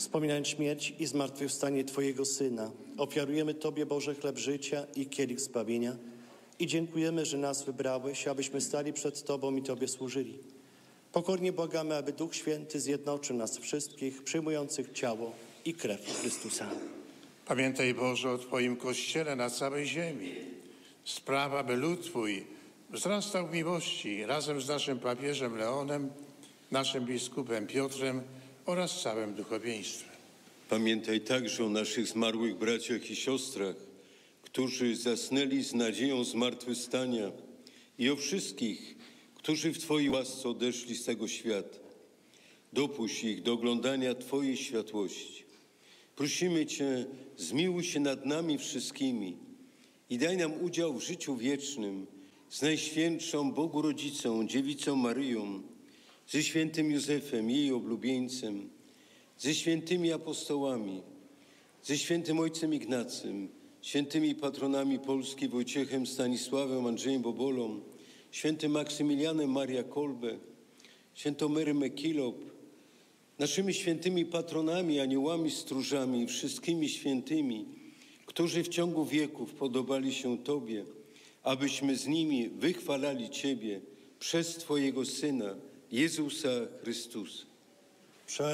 Wspominając śmierć i zmartwychwstanie Twojego Syna, ofiarujemy Tobie, Boże, chleb życia i kielich zbawienia i dziękujemy, że nas wybrałeś, abyśmy stali przed Tobą i Tobie służyli. Pokornie błagamy, aby Duch Święty zjednoczył nas wszystkich, przyjmujących ciało i krew Chrystusa. Pamiętaj, Boże, o Twoim Kościele na całej ziemi. Spraw, aby lud Twój wzrastał w miłości razem z naszym papieżem Leonem, naszym biskupem Piotrem oraz całym duchowieństwem. Pamiętaj także o naszych zmarłych braciach i siostrach, którzy zasnęli z nadzieją zmartwychwstania i o wszystkich, którzy w Twojej łasce odeszli z tego świata. Dopuść ich do oglądania Twojej światłości. Prosimy Cię, zmiłuj się nad nami wszystkimi i daj nam udział w życiu wiecznym z Najświętszą Bogu Rodzicą, Dziewicą Maryją, ze świętym Józefem, jej oblubieńcem, ze świętymi apostołami, ze świętym ojcem Ignacym, świętymi patronami Polski Wojciechem, Stanisławem, Andrzejem Bobolą, świętym Maksymilianem Maria Kolbe, świętą Mary MacKillop, naszymi świętymi patronami, aniołami stróżami i wszystkimi świętymi, którzy w ciągu wieków podobali się Tobie, abyśmy z nimi wychwalali Ciebie przez Twojego Syna, Jezusa Chrystusa.